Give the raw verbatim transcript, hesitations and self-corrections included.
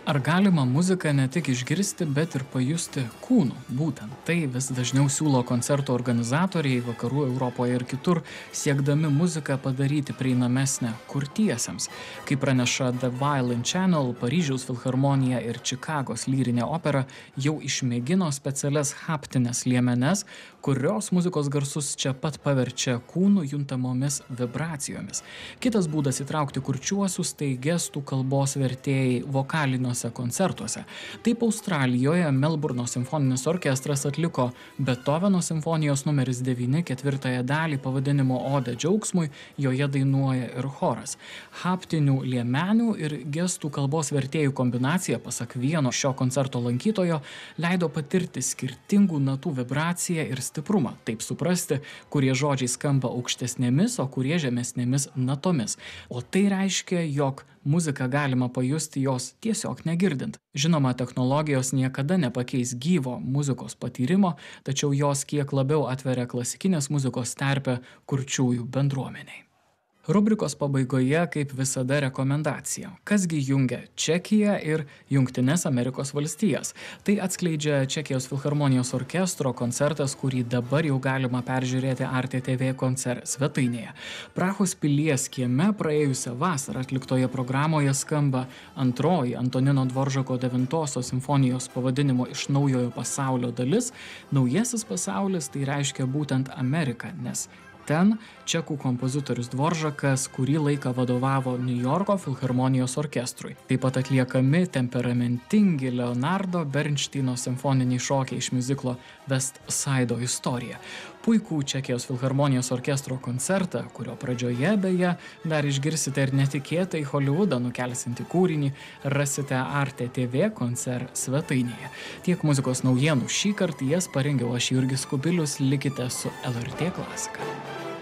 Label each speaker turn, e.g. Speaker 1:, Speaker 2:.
Speaker 1: Ar galima muziką ne tik išgirsti, bet ir pajusti kūnu? Būtent tai vis dažniau siūlo koncertų organizatoriai vakarų Europoje ir kitur, siekdami muziką padaryti prieinamesnę kurtiesiems. Kaip praneša The Violin Channel, Paryžiaus filharmonija ir Čikagos lyrinė opera jau išmėgino specialias haptines liemenes, kurios muzikos garsus čia pat paverčia kūnų juntamomis vibracijomis. Kitas būdas įtraukti kurčiuosius tai gestų kalbos vertėjai vokaliniuose koncertuose. Taip Australijoje Melburno simfoninis orkestras atliko Beethoveno simfonijos numeris devyni ketvirtąją dalį pavadinimu Odė džiaugsmui, joje dainuoja ir choras. Haptinių liemenių ir gestų kalbos vertėjų kombinacija, pasak vieno šio koncerto lankytojo, leido patirti skirtingų natų vibraciją ir stiprumą, taip suprasti, kurie žodžiai skamba aukštesnėmis, o kurie žemesnėmis natomis. O tai reiškia, jog muziką galima pajusti jos tiesiog negirdint. Žinoma, technologijos niekada nepakeis gyvo muzikos patyrimo, tačiau jos kiek labiau atveria klasikinės muzikos terpę kurčiųjų bendruomeniai. Rubrikos pabaigoje, kaip visada, rekomendacija. Kasgi jungia Čekiją ir Jungtines Amerikos valstijas? Tai atskleidžia Čekijos filharmonijos orkestro koncertas, kurį dabar jau galima peržiūrėti R T T V koncert svetainėje. Prahos pilies kieme praėjusią vasarą atliktoje programoje skamba antroji Antonino Dvoržako devintosios simfonijos pavadinimo Iš naujojo pasaulio dalis. Naujasis pasaulis tai reiškia būtent Ameriką, nes ten čekų kompozitorius Dvoržakas kurį laiką vadovavo Niujorko filharmonijos orkestrui. Taip pat atliekami temperamentingi Leonardo Bernšteino simfoniniai šokiai iš miuziklo West Side'o istorija. Puikų Čekijos filharmonijos orkestro koncertą, kurio pradžioje beje dar išgirsite ir netikėtai Hollywoodą nukelsinti kūrinį, rasite R T T V koncert svetainėje. Tiek muzikos naujienų šį kartą jas parengiau aš Jurgis Kubilius, likite su L R T klasika.